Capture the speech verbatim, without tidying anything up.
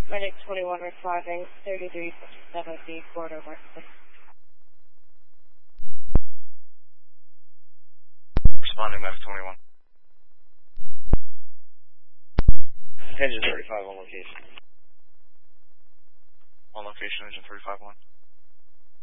Medic twenty-one responding, thirty-three fifty-seven B, corridor market. Responding, Medic twenty-one. Engine thirty-five on location. On location, engine thirty-five one.